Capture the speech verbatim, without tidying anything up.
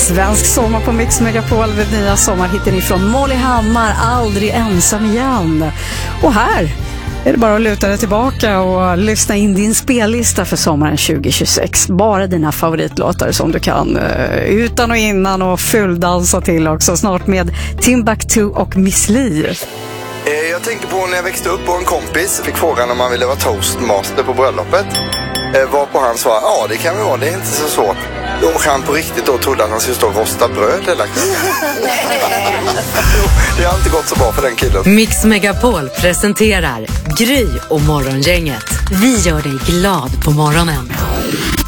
Svensk sommar på Mix Megapol. Vid nya sommarhitten ifrån Molly Hammar, Aldrig ensam igen. Och här är det bara att luta dig tillbaka och lyssna in din spellista för sommaren tjugo tjugosex. Bara dina favoritlåtar som du kan utan och innan och fulldansa till också. Snart med Timbuktu och Miss Li. Jag tänker på när jag växte upp och en kompis fick frågan om han ville vara toastmaster på bröllopet. Varpå han svarade, ja det kan vi vara, det är inte så svårt. Och han på riktigt då trodde att han skulle stå och rosta bröd eller det har inte gått så bra för den killen. Mix Megapol presenterar Gry och Morgongänget. Vi gör dig glad på morgonen.